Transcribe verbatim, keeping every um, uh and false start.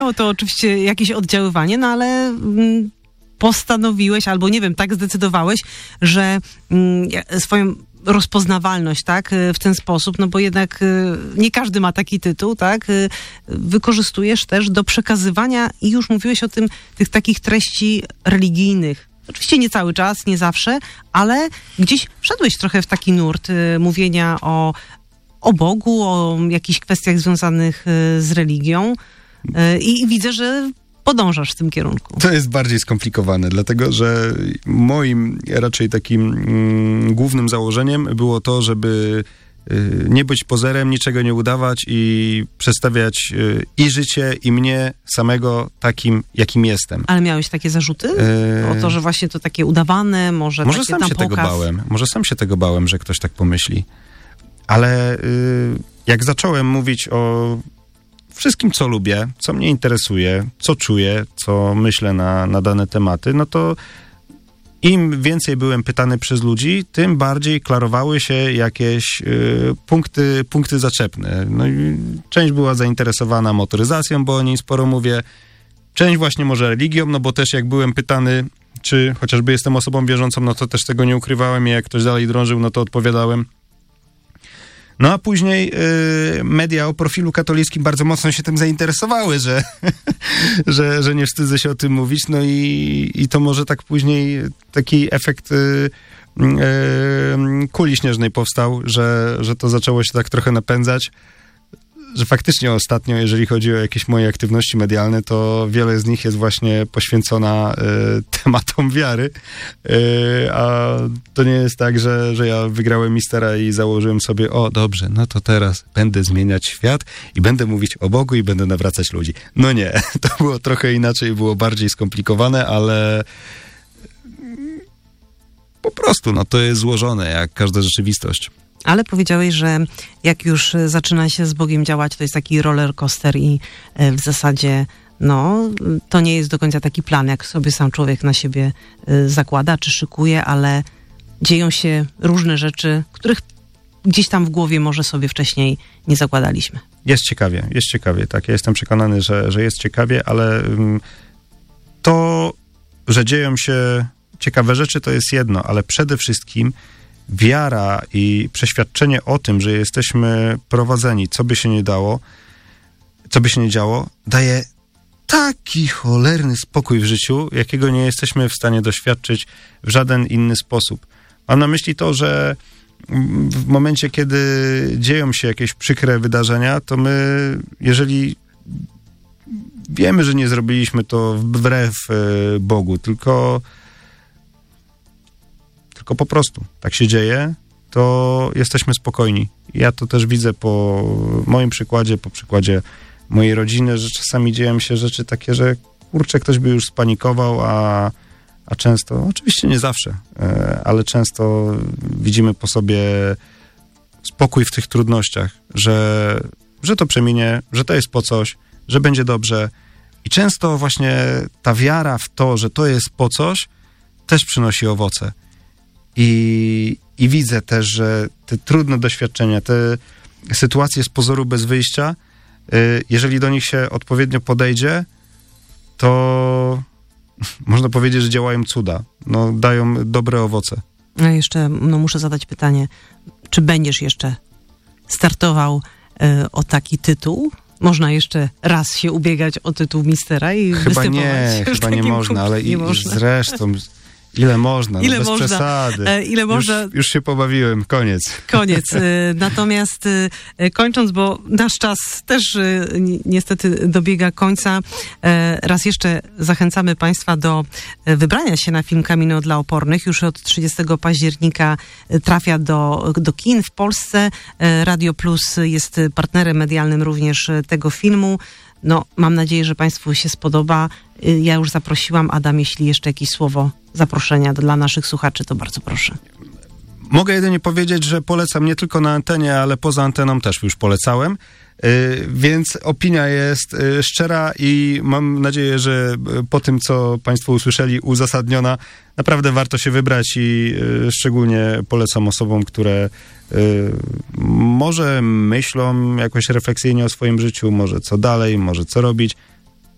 miało to oczywiście jakieś oddziaływanie, no ale mm, postanowiłeś, albo nie wiem, tak zdecydowałeś, że mm, swoją rozpoznawalność, tak, w ten sposób, no bo jednak nie każdy ma taki tytuł, tak, wykorzystujesz też do przekazywania, i już mówiłeś o tym, tych takich treści religijnych. Oczywiście nie cały czas, nie zawsze, ale gdzieś wszedłeś trochę w taki nurt mówienia o, o Bogu, o jakichś kwestiach związanych z religią i, i widzę, że podążasz w tym kierunku. To jest bardziej skomplikowane, dlatego że moim raczej takim mm, głównym założeniem było to, żeby y, nie być pozerem, niczego nie udawać i przedstawiać y, i życie, i mnie samego takim, jakim jestem. Ale miałeś takie zarzuty? Yy... O to, że właśnie to takie udawane, może, może takie sam tam się pokaz... tego bałem. Może sam się tego bałem, że ktoś tak pomyśli. Ale y, jak zacząłem mówić o wszystkim, co lubię, co mnie interesuje, co czuję, co myślę na, na dane tematy, no to im więcej byłem pytany przez ludzi, tym bardziej klarowały się jakieś y, punkty, punkty zaczepne. No i część była zainteresowana motoryzacją, bo o niej sporo mówię. Część właśnie może religią, no bo też jak byłem pytany, czy chociażby jestem osobą wierzącą, no to też tego nie ukrywałem i jak ktoś dalej drążył, no to odpowiadałem. No a później y, media o profilu katolickim bardzo mocno się tym zainteresowały, że, że, że nie wstydzę się o tym mówić. No i, i to może tak później taki efekt y, y, kuli śnieżnej powstał, że, że to zaczęło się tak trochę napędzać. Że faktycznie ostatnio, jeżeli chodzi o jakieś moje aktywności medialne, to wiele z nich jest właśnie poświęcona y, tematom wiary, y, a to nie jest tak, że, że ja wygrałem Mistera i założyłem sobie, o dobrze, no to teraz będę zmieniać świat i będę mówić o Bogu i będę nawracać ludzi. No nie, to było trochę inaczej, było bardziej skomplikowane, ale po prostu, no to jest złożone, jak każda rzeczywistość. Ale powiedziałeś, że jak już zaczyna się z Bogiem działać, to jest taki roller coaster i w zasadzie no, to nie jest do końca taki plan, jak sobie sam człowiek na siebie zakłada czy szykuje, ale dzieją się różne rzeczy, których gdzieś tam w głowie może sobie wcześniej nie zakładaliśmy. Jest ciekawie, jest ciekawie, tak. Ja jestem przekonany, że, że jest ciekawie, ale to, że dzieją się ciekawe rzeczy, to jest jedno, ale przede wszystkim wiara i przeświadczenie o tym, że jesteśmy prowadzeni, co by się nie dało, co by się nie działo, daje taki cholerny spokój w życiu, jakiego nie jesteśmy w stanie doświadczyć w żaden inny sposób. Mam na myśli to, że w momencie, kiedy dzieją się jakieś przykre wydarzenia, to my, jeżeli wiemy, że nie zrobiliśmy to wbrew Bogu, tylko tylko po prostu tak się dzieje, to jesteśmy spokojni. Ja to też widzę po moim przykładzie, po przykładzie mojej rodziny, że czasami dzieją się rzeczy takie, że kurczę, ktoś by już spanikował, a, a często, oczywiście nie zawsze, ale często widzimy po sobie spokój w tych trudnościach, że, że to przeminie, że to jest po coś, że będzie dobrze. I często właśnie ta wiara w to, że to jest po coś, też przynosi owoce. I, I widzę też, że te trudne doświadczenia, te sytuacje z pozoru bez wyjścia, y, jeżeli do nich się odpowiednio podejdzie, to można powiedzieć, że działają cuda. No, dają dobre owoce. No jeszcze no, muszę zadać pytanie, czy będziesz jeszcze startował y, o taki tytuł? Można jeszcze raz się ubiegać o tytuł Mistera i chyba występować? Nie, chyba nie można, ale nie i, można. Zresztą... Ile można, ile no bez można, przesady. E, ile można... Już, już się pobawiłem, koniec. Koniec. E, natomiast e, kończąc, bo nasz czas też e, ni, niestety dobiega końca, e, raz jeszcze zachęcamy Państwa do e, wybrania się na film Camino dla Opornych. Już od trzydziestego października e, trafia do, do kin w Polsce. E, Radio Plus jest partnerem medialnym również e, tego filmu. No, mam nadzieję, że Państwu się spodoba. Ja już zaprosiłam. Adam, jeśli jeszcze jakieś słowo zaproszenia dla naszych słuchaczy, to bardzo proszę. Mogę jedynie powiedzieć, że polecam nie tylko na antenie, ale poza anteną też już polecałem. Yy, więc opinia jest yy, szczera i mam nadzieję, że po tym, co Państwo usłyszeli, uzasadniona, naprawdę warto się wybrać i yy, szczególnie polecam osobom, które yy, może myślą jakoś refleksyjnie o swoim życiu, może co dalej, może co robić.